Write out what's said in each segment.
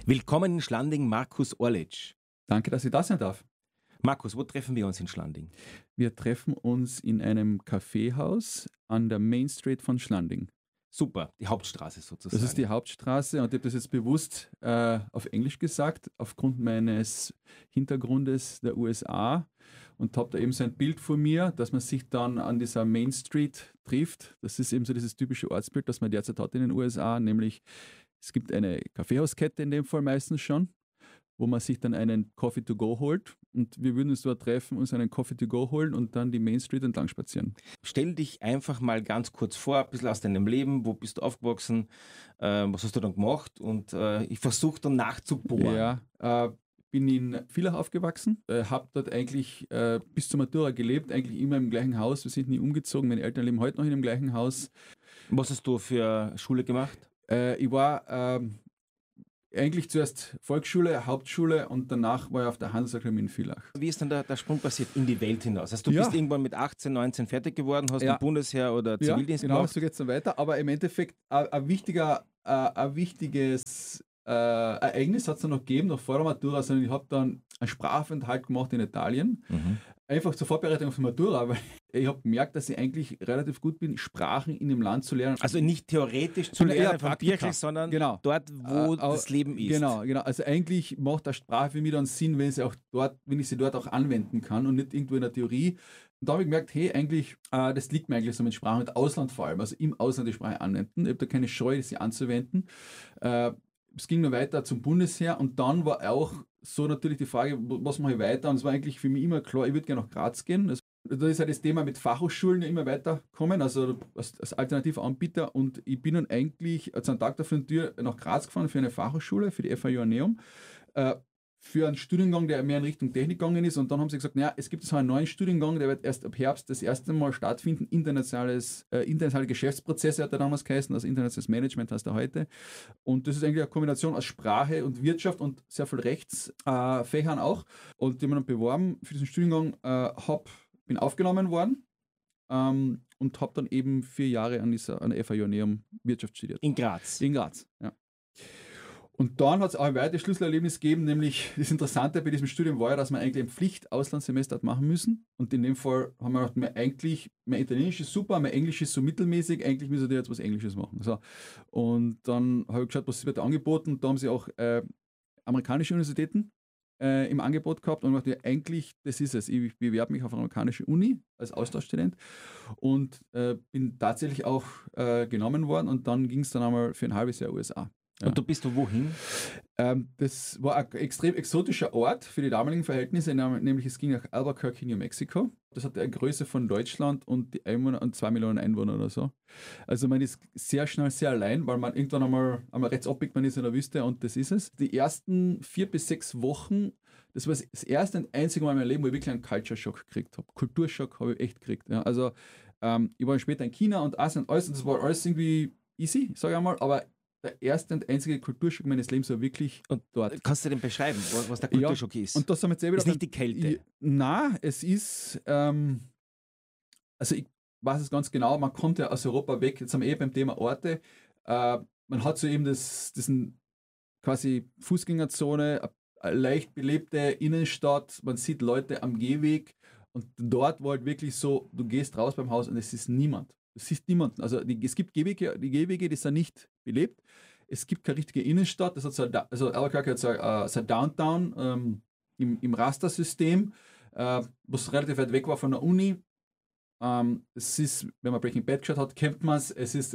Willkommen in Schlanding, Markus Orlic. Danke, dass ich da sein darf. Markus, wo treffen wir uns in Schlanding? Wir treffen uns in einem Kaffeehaus an der Main Street von Schlanding. Super, die Hauptstraße sozusagen. Das ist die Hauptstraße und ich habe das jetzt bewusst auf Englisch gesagt, aufgrund meines Hintergrundes der USA und habe da eben so ein Bild von mir, dass man sich dann an dieser Main Street trifft. Das ist eben so dieses typische Ortsbild, das man derzeit hat in den USA, nämlich es gibt eine Kaffeehauskette in dem Fall meistens schon, wo man sich dann einen Coffee to go holt und wir würden uns dort treffen, uns einen Coffee to go holen und dann die Main Street entlang spazieren. Stell dich einfach mal ganz kurz vor, ein bisschen aus deinem Leben, wo bist du aufgewachsen, was hast du dann gemacht und ich versuche dann nachzubohren. Ja, bin in Villach aufgewachsen, habe dort eigentlich bis zur Matura gelebt, eigentlich immer im gleichen Haus, wir sind nie umgezogen, meine Eltern leben heute noch in dem gleichen Haus. Was hast du für Schule gemacht? Ich war eigentlich zuerst Volksschule, Hauptschule und danach war ich auf der Handelsakademie in Villach. Wie ist dann der Sprung passiert in die Welt hinaus? Also du bist irgendwann mit 18, 19 fertig geworden, hast ein Bundesheer oder Zivildienst genau, gemacht? so geht es dann weiter. Aber im Endeffekt ein wichtiges Ereignis hat es dann noch gegeben, noch vor der Matura. Also ich habe dann einen Sprachaufenthalt gemacht in Italien. Einfach zur Vorbereitung auf die Matura, weil ich habe gemerkt, dass ich eigentlich relativ gut bin, Sprachen in dem Land zu lernen. Also nicht theoretisch zu lernen von Praktika, Birkel, sondern genau. dort, wo das Leben ist. Genau. Also eigentlich macht der Sprache für mich dann Sinn, wenn ich sie dort auch anwenden kann und nicht irgendwo in der Theorie. Und da habe ich gemerkt, hey, eigentlich, das liegt mir eigentlich so mit Sprachen, mit Ausland vor allem, also im Ausland die Sprache anwenden. Ich habe da keine Scheu, sie anzuwenden. Es ging noch weiter zum Bundesheer und dann war auch so natürlich die Frage, was mache ich weiter? Und es war eigentlich für mich immer klar, ich würde gerne nach Graz gehen. Da ist halt das Thema mit Fachhochschulen ja immer weiterkommen, also als alternativer Anbieter. Und ich bin dann eigentlich einen Tag der Tür nach Graz gefahren für eine Fachhochschule, für die FH Joanneum, für einen Studiengang, der mehr in Richtung Technik gegangen ist. Und dann haben sie gesagt, naja, es gibt so einen neuen Studiengang, der wird erst ab Herbst das erste Mal stattfinden. Internationale Geschäftsprozesse hat er damals geheißen, also internationales Management heißt er heute. Und das ist eigentlich eine Kombination aus Sprache und Wirtschaft und sehr viel Rechtsfächern auch. Und die haben dann beworben für diesen Studiengang, bin aufgenommen worden und habe dann eben 4 Jahre an der FH Joanneum Wirtschaft studiert. In Graz? In Graz, ja. Und dann hat es auch ein weiteres Schlüsselerlebnis gegeben, nämlich das Interessante bei diesem Studium war ja, dass man eigentlich ein Pflicht-Auslandssemester hat machen müssen. Und in dem Fall haben wir gedacht, mein Italienisch ist super, mein Englisch ist so mittelmäßig, eigentlich müssen wir jetzt was Englisches machen. So. Und dann habe ich geschaut, was wird da angeboten. Da haben sie auch amerikanische Universitäten im Angebot gehabt und ich dachte, ja, eigentlich, das ist es. Ich bewerbe mich auf eine amerikanische Uni als Austauschstudent und bin tatsächlich auch genommen worden und dann ging es dann einmal für ein halbes Jahr USA. Ja. Und du bist wohin? Das war ein extrem exotischer Ort für die damaligen Verhältnisse, nämlich es ging nach Albuquerque, New Mexico. Das hat eine Größe von Deutschland und die Einwohner und 2 Millionen Einwohner oder so. Also man ist sehr schnell sehr allein, weil man irgendwann einmal rechts abbiegt, man ist in der Wüste und das ist es. Die ersten 4 bis 6 Wochen, das war das erste und einzige Mal in meinem Leben, wo ich wirklich einen Culture Shock gekriegt habe. Kulturschock habe ich echt gekriegt. Ja. Also ich war später in China und Asien und alles und das war alles irgendwie easy, sage ich einmal, aber der erste und einzige Kulturschock meines Lebens war wirklich dort. Kannst du denn beschreiben, was der Kulturschock ist? Und das haben wir jetzt wieder ist nicht die Kälte? Nein, es ist, also ich weiß es ganz genau, man kommt ja aus Europa weg, jetzt haben wir beim Thema Orte, man hat so eben diesen quasi Fußgängerzone, eine leicht belebte Innenstadt, man sieht Leute am Gehweg und dort war halt wirklich so, du gehst raus beim Haus und es ist niemand. Du siehst niemanden. Also es gibt Gehwege, die sind nicht belebt. Es gibt keine richtige Innenstadt. Das hat also Albuquerque hat so ein Downtown im Rastersystem, was relativ weit weg war von der Uni. Es ist, wenn man Breaking Bad geschaut hat, kennt man es.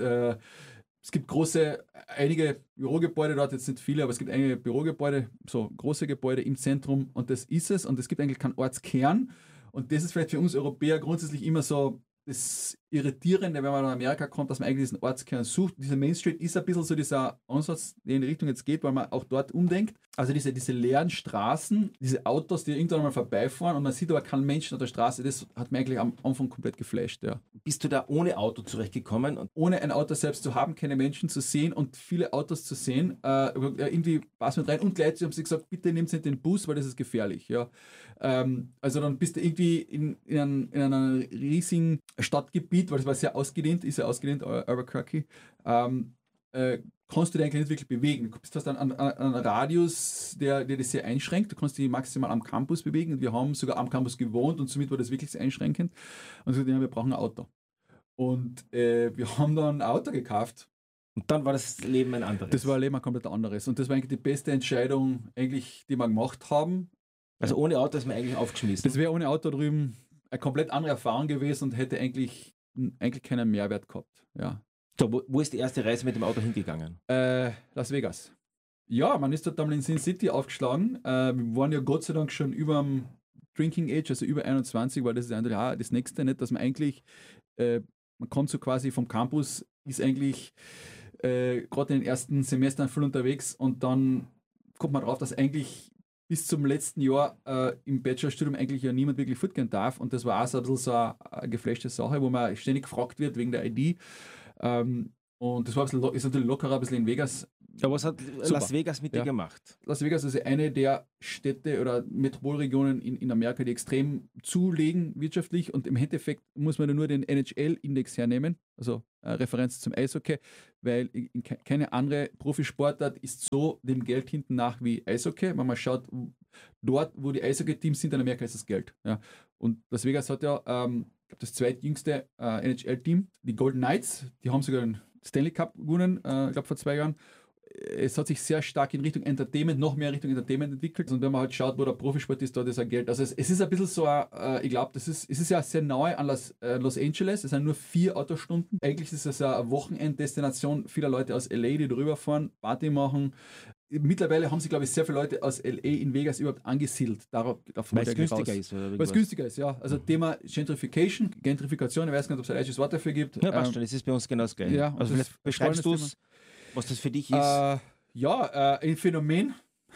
Es gibt einige Bürogebäude dort, jetzt nicht viele, aber es gibt einige Bürogebäude, so große Gebäude im Zentrum und das ist es. Und es gibt eigentlich keinen Ortskern. Und das ist vielleicht für uns Europäer grundsätzlich immer so das Irritierende, wenn man nach Amerika kommt, dass man eigentlich diesen Ortskern sucht. Diese Main Street ist ein bisschen so dieser Ansatz, der in die Richtung jetzt geht, weil man auch dort umdenkt. Also diese leeren Straßen, diese Autos, die irgendwann mal vorbeifahren und man sieht aber keinen Menschen auf der Straße, das hat mich eigentlich am Anfang komplett geflasht. Ja. Bist du da ohne Auto zurechtgekommen? Und ohne ein Auto selbst zu haben, keine Menschen zu sehen und viele Autos zu sehen, irgendwie passt mit rein. Und gleich haben sie gesagt, bitte nehmt nicht den Bus, weil das ist gefährlich. Ja. Also dann bist du irgendwie in einem riesigen Stadtgebiet, weil es war sehr ausgedehnt, Albuquerque. kannst du dich eigentlich nicht wirklich bewegen. Du hast einen Radius, der das sehr einschränkt. Du kannst dich maximal am Campus bewegen. Und wir haben sogar am Campus gewohnt und somit war das wirklich sehr einschränkend. Und so, ja, wir brauchen ein Auto. Und wir haben dann ein Auto gekauft. Und dann war das Leben ein anderes. Das war ein Leben ein komplett anderes. Und das war eigentlich die beste Entscheidung, eigentlich, die wir gemacht haben. Also ohne Auto ist man eigentlich aufgeschmissen. Das wäre ohne Auto drüben eine komplett andere Erfahrung gewesen und hätte eigentlich keinen Mehrwert gehabt. Ja. So, wo ist die erste Reise mit dem Auto hingegangen? Las Vegas. Ja, man ist dort dann in Sin City aufgeschlagen. Wir waren ja Gott sei Dank schon über dem Drinking Age, also über 21, weil das ist eigentlich auch das Nächste, nicht, dass man eigentlich, man kommt so quasi vom Campus, ist eigentlich gerade in den ersten Semestern voll unterwegs und dann kommt man drauf, dass eigentlich bis zum letzten Jahr im Bachelorstudium eigentlich ja niemand wirklich fortgehen darf und das war auch so ein bisschen so eine geflashte Sache, wo man ständig gefragt wird wegen der ID. Und das war ein bisschen, ist natürlich lockerer, ein bisschen in Vegas. Aber was hat Las Vegas mit dir gemacht? Las Vegas ist eine der Städte oder Metropolregionen in Amerika, die extrem zulegen wirtschaftlich und im Endeffekt muss man nur den NHL-Index hernehmen, also Referenz zum Eishockey, weil keine andere Profisportart ist so dem Geld hinten nach wie Eishockey. Wenn man schaut, dort, wo die Eishockey-Teams sind in Amerika, ist das Geld. Ja. Und Las Vegas hat ja das zweitjüngste NHL-Team, die Golden Knights, die haben sogar den Stanley Cup gewonnen, ich glaube vor 2 Jahren. Es hat sich sehr stark in Richtung Entertainment, noch mehr Richtung Entertainment entwickelt. Und wenn man halt schaut, wo der Profisport ist, dort ist ein Geld. Also es ist ein bisschen so, ich glaube, es ist ja sehr nahe an Los Angeles. Es sind nur 4 Autostunden. Eigentlich ist es eine Wochenenddestination vieler Leute aus LA, die drüber fahren, Party machen. Mittlerweile haben sich, glaube ich, sehr viele Leute aus LA in Vegas überhaupt angesiedelt. Weil es günstiger ist. Weil es günstiger ist, ja. Also Thema Gentrification, Gentrifikation, ich weiß gar nicht, ob es ein deutsches Wort dafür gibt. Ja, passt schon, das ist bei uns genau das Gleiche. Ja, also vielleicht beschreibst du es, was das für dich ist? Ein Phänomen,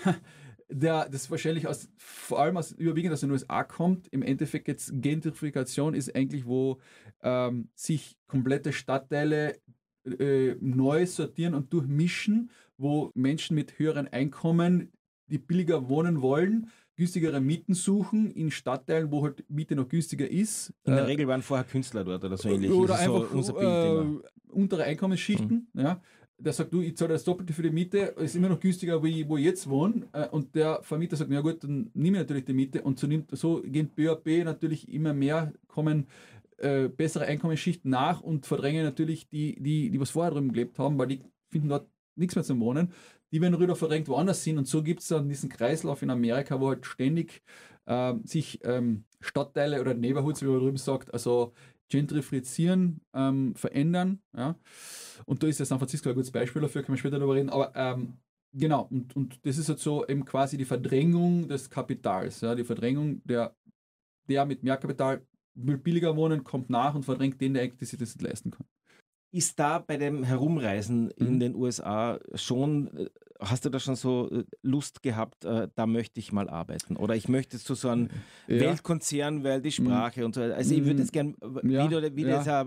das wahrscheinlich vor allem überwiegend aus den USA kommt. Im Endeffekt jetzt Gentrifikation ist eigentlich, wo sich komplette Stadtteile neu sortieren und durchmischen, wo Menschen mit höheren Einkommen, die billiger wohnen wollen, günstigere Mieten suchen in Stadtteilen, wo halt Miete noch günstiger ist. In der Regel waren vorher Künstler dort oder so ähnlich. Oder das einfach so unser Bildthema. Untere Einkommensschichten. Ja. Der sagt, du, ich zahle das Doppelte für die Miete, ist immer noch günstiger, wo ich jetzt wohne. Und der Vermieter sagt, na gut, dann nehme ich natürlich die Miete. Und so gehen BAP natürlich immer mehr, kommen bessere Einkommensschichten nach und verdrängen natürlich die was vorher drüben gelebt haben, weil die finden dort nichts mehr zum Wohnen. Die werden rüber verdrängt woanders hin und so gibt es dann diesen Kreislauf in Amerika, wo halt ständig sich Stadtteile oder Neighborhoods, wie man drüben sagt, also gentrifizieren, verändern. Ja. Und da ist ja San Francisco ein gutes Beispiel dafür, können wir später darüber reden. Aber genau, und das ist halt so eben quasi die Verdrängung des Kapitals, ja, die Verdrängung der mit mehr Kapital will billiger wohnen, kommt nach und verdrängt den, der sich das nicht leisten kann. Ist da bei dem Herumreisen in den USA schon, hast du da schon so Lust gehabt, da möchte ich mal arbeiten? Oder ich möchte zu so einem Weltkonzern, weil die Sprache und so. Also ich würde jetzt gerne, wie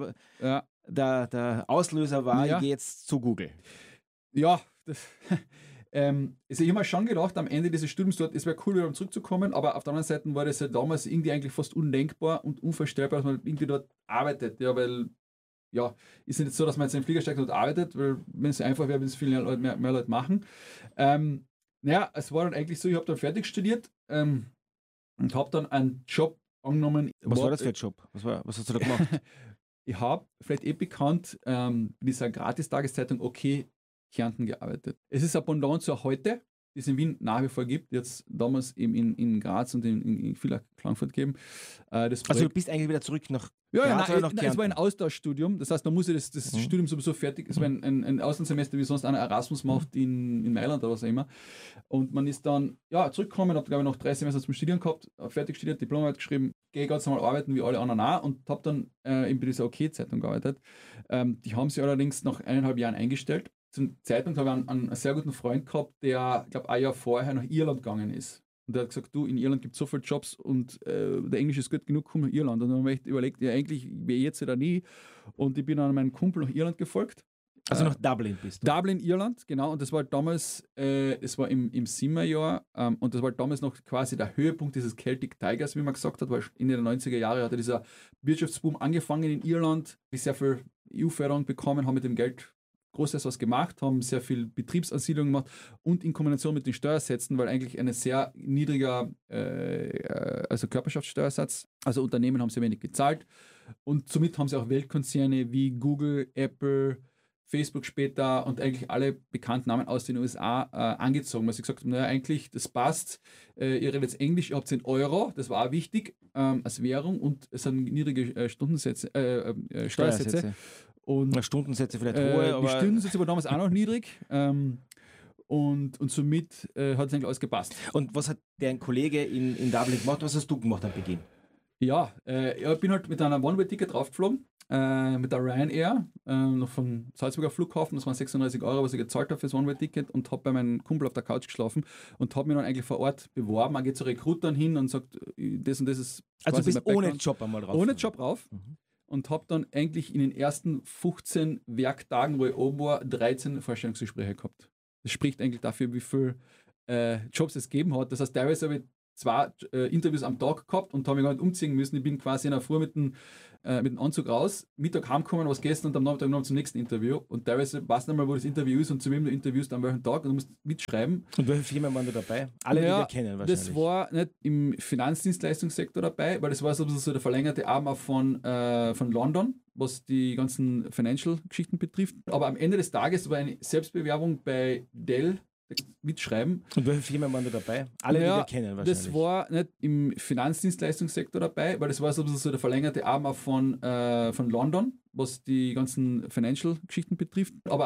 der Auslöser war, ich gehe jetzt zu Google. Ja, also ich habe mir schon gedacht, am Ende dieses Studiums dort, es wäre cool, wieder zurückzukommen, aber auf der anderen Seite war das ja damals irgendwie eigentlich fast undenkbar und unvorstellbar, dass man irgendwie dort arbeitet, ja, weil ja, ist nicht so, dass man jetzt in den Flieger steigt und arbeitet, weil wenn es einfach wäre, wenn es viele Leute, mehr Leute machen. Es war dann eigentlich so, ich habe dann fertig studiert und habe dann einen Job angenommen. Was war das für ein Job? Was hast du da gemacht? Ich habe, vielleicht bekannt, in dieser Gratis-Tageszeitung OK Kärnten gearbeitet. Es ist ein Pendant zur Heute, die es in Wien nach wie vor gibt, jetzt damals eben in Graz und in Villach Klagenfurt geben. Also du bist eigentlich wieder zurück nach Graz oder nach Kärnten? Es war ein Austauschstudium, das heißt, man musste das Studium sowieso fertig, es war ein Auslandssemester, wie sonst einer Erasmus macht in Mailand oder was auch immer. Und man ist dann zurückgekommen, habe glaube ich noch 3 Semester zum Studieren gehabt, fertig studiert, Diplomarbeit geschrieben, gehe ganz normal arbeiten wie alle anderen auch und habe dann in dieser OK-Zeitung gearbeitet. Die haben sie allerdings nach 1,5 Jahren eingestellt. Zum Zeitpunkt habe ich einen sehr guten Freund gehabt, der, ich glaube, ein Jahr vorher nach Irland gegangen ist. Und der hat gesagt, du, in Irland gibt es so viele Jobs und der Englisch ist gut genug, komm nach Irland. Und dann habe ich überlegt, ja eigentlich wäre jetzt oder nie. Und ich bin an meinen Kumpel nach Irland gefolgt. Also nach Dublin bist du? Dublin, Irland, genau. Und das war damals, es war im Sommerjahr und das war damals noch quasi der Höhepunkt dieses Celtic Tigers, wie man gesagt hat, weil in den 90er Jahren hatte dieser Wirtschaftsboom angefangen in Irland, die sehr viel EU-Förderung bekommen, haben mit dem Geld Großes was gemacht, haben sehr viel Betriebsansiedlung gemacht und in Kombination mit den Steuersätzen, weil eigentlich ein sehr niedriger also Körperschaftssteuersatz, also Unternehmen haben sehr wenig gezahlt und somit haben sie auch Weltkonzerne wie Google, Apple, Facebook später und eigentlich alle bekannten Namen aus den USA angezogen, weil sie gesagt haben, naja, eigentlich, das passt, ihr redet jetzt Englisch, ihr habt 10 Euro, das war auch wichtig als Währung und es sind niedrige Steuersätze. Und Stundensätze vielleicht hohe, die aber Stundensätze waren damals auch noch niedrig. Und somit hat es eigentlich alles gepasst. Und was hat dein Kollege in Dublin gemacht? Was hast du gemacht am Beginn? Ja, ich bin halt mit einer One-Way-Ticket draufgeflogen, mit der Ryanair, noch vom Salzburger Flughafen. Das waren 36 Euro, was ich gezahlt habe für das One-Way-Ticket und habe bei meinem Kumpel auf der Couch geschlafen und habe mich dann eigentlich vor Ort beworben. Man geht zu Rekrutern hin und sagt, das und das ist. Also du bist ohne Job einmal drauf? Ohne Job rauf. Und habe dann eigentlich in den ersten 15 Werktagen, wo ich oben war, 13 Vorstellungsgespräche gehabt. Das spricht eigentlich dafür, wie viele Jobs es gegeben hat. Das heißt, teilweise habe ich 2 Interviews am Tag gehabt und habe mich gar nicht umziehen müssen. Ich bin quasi in der Früh mit dem Anzug raus, Mittag heimgekommen, was gegessen und am Nachmittag noch zum nächsten Interview. Und teilweise weißt du nicht mal, wo das Interview ist und zu wem du interviewst, an welchem Tag und du musst mitschreiben. Und welche Firmen waren da dabei? Alle, die wir kennen wahrscheinlich. Das war nicht im Finanzdienstleistungssektor dabei, weil das war so der verlängerte Arm auch von London, was die ganzen Financial-Geschichten betrifft. Aber am Ende des Tages war eine Selbstbewerbung bei Dell mitschreiben. Und welche Firmen waren da dabei? Alle, die wir kennen wahrscheinlich. Das war nicht im Finanzdienstleistungssektor dabei, weil das war so der verlängerte Arm auch von London, was die ganzen Financial-Geschichten betrifft. Aber